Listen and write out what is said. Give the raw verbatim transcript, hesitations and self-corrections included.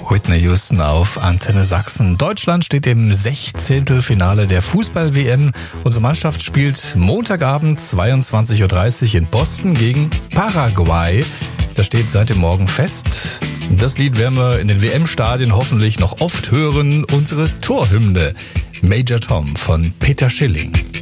Whitney Houston auf Antenne Sachsen. Deutschland steht im Sechzehntelfinale der Fußball-W M. Unsere Mannschaft spielt Montagabend zweiundzwanzig Uhr dreißig in Boston gegen Paraguay. Das steht seit dem Morgen fest. Das Lied werden wir in den W M-Stadien hoffentlich noch oft hören. Unsere Torhymne Major Tom von Peter Schilling.